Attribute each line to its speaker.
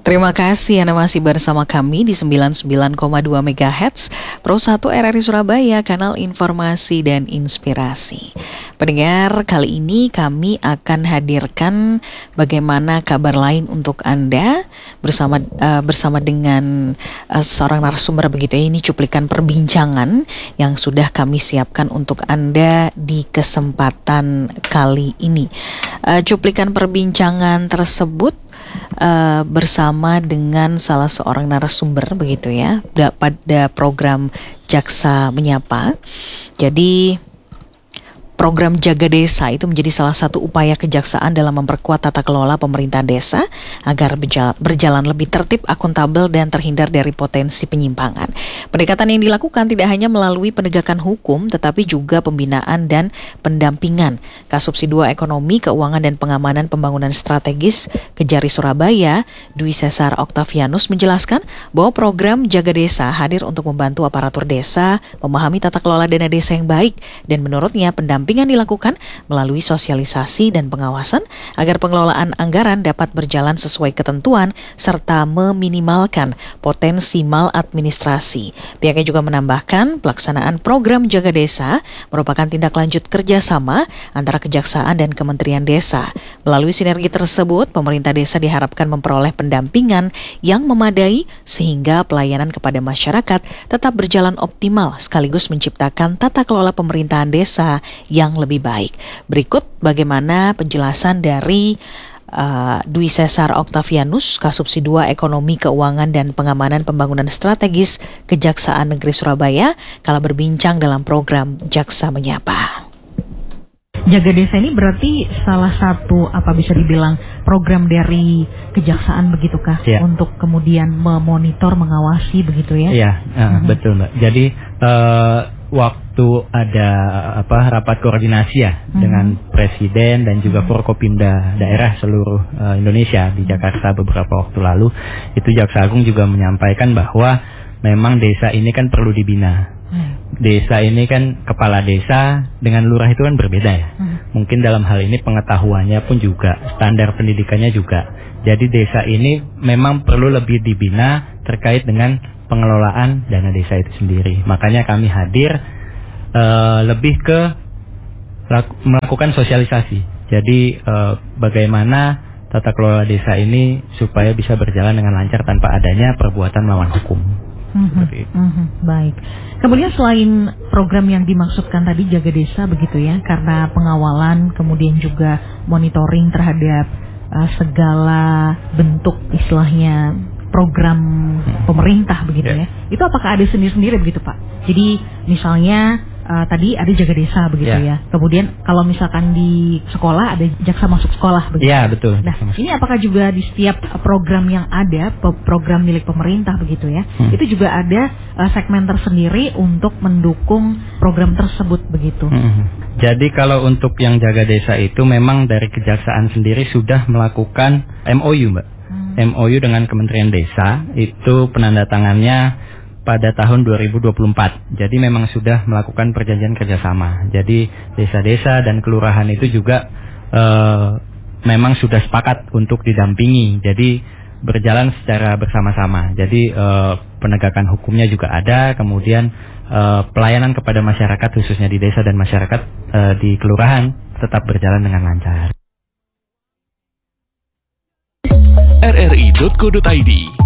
Speaker 1: Terima kasih Anda masih bersama kami di 99,2 MHz Pro 1 RRI Surabaya, kanal informasi dan inspirasi. Pendengar, kali ini kami akan hadirkan bagaimana kabar lain untuk Anda bersama dengan seorang narasumber begitu ya. Ini cuplikan perbincangan yang sudah kami siapkan untuk Anda di kesempatan kali ini. Cuplikan perbincangan tersebut bersama dengan salah seorang narasumber begitu ya pada program Jaksa Menyapa. Jadi program Jaga Desa itu menjadi salah satu upaya kejaksaan dalam memperkuat tata kelola pemerintahan desa agar berjalan lebih tertib, akuntabel, dan terhindar dari potensi penyimpangan. Pendekatan yang dilakukan tidak hanya melalui penegakan hukum, tetapi juga pembinaan dan pendampingan. Kasubsidi 2 Ekonomi, Keuangan, dan Pengamanan Pembangunan Strategis Kejari Surabaya, Dwi Cesar Octavianus menjelaskan bahwa program Jaga Desa hadir untuk membantu aparatur desa memahami tata kelola dana desa yang baik, dan menurutnya pendampingan dilakukan melalui sosialisasi dan pengawasan agar pengelolaan anggaran dapat berjalan sesuai ketentuan serta meminimalkan potensi maladministrasi. Pihaknya juga menambahkan pelaksanaan program Jaga Desa merupakan tindak lanjut kerjasama antara Kejaksaan dan Kementerian Desa. Melalui sinergi tersebut, pemerintah desa diharapkan memperoleh pendampingan yang memadai sehingga pelayanan kepada masyarakat tetap berjalan optimal sekaligus menciptakan tata kelola pemerintahan desa yang lebih baik. Berikut bagaimana penjelasan dari Dwi Cesar Octavianus, Kasubsidi 2 Ekonomi, Keuangan, dan Pengamanan Pembangunan Strategis Kejaksaan Negeri Surabaya kala berbincang dalam program Jaksa Menyapa.
Speaker 2: Jaga Desa ini berarti salah satu bisa dibilang program dari kejaksaan begitukah? Ya. Untuk kemudian memonitor, mengawasi begitu ya? Iya,
Speaker 3: betul Mbak. Jadi waktu ada rapat koordinasi ya dengan Presiden dan juga Forkopimda daerah seluruh Indonesia di Jakarta beberapa waktu lalu, itu Jaksa Agung juga menyampaikan bahwa memang desa ini kan perlu dibina. Desa ini kan kepala desa dengan lurah itu kan berbeda ya. Mungkin dalam hal ini pengetahuannya pun juga, standar pendidikannya juga. Jadi desa ini memang perlu lebih dibina terkait dengan pengelolaan dana desa itu sendiri. Makanya kami hadir lebih ke melakukan sosialisasi. Jadi bagaimana tata kelola desa ini supaya bisa berjalan dengan lancar tanpa adanya perbuatan melawan hukum.
Speaker 2: Baik. Kemudian selain program yang dimaksudkan tadi Jaga Desa begitu ya, karena pengawalan kemudian juga monitoring terhadap segala bentuk istilahnya program pemerintah begitu ya. Itu apakah ada sendiri-sendiri begitu Pak? Jadi misalnya tadi ada Jaga Desa begitu ya. Kemudian kalau misalkan di sekolah ada Jaksa Masuk Sekolah begitu.
Speaker 3: Iya, betul.
Speaker 2: Nah, ini apakah juga di setiap program yang ada, program milik pemerintah begitu ya, itu juga ada segmen tersendiri untuk mendukung program tersebut begitu.
Speaker 3: Jadi kalau untuk yang Jaga Desa itu memang dari Kejaksaan sendiri sudah melakukan MOU Mbak. MOU dengan Kementerian Desa itu penandatangannya pada tahun 2024. Jadi memang sudah melakukan perjanjian kerjasama. Jadi desa-desa dan kelurahan itu juga memang sudah sepakat untuk didampingi. Jadi berjalan secara bersama-sama. Jadi penegakan hukumnya juga ada. Kemudian pelayanan kepada masyarakat khususnya di desa dan masyarakat di kelurahan tetap berjalan dengan lancar.
Speaker 4: rri.co.id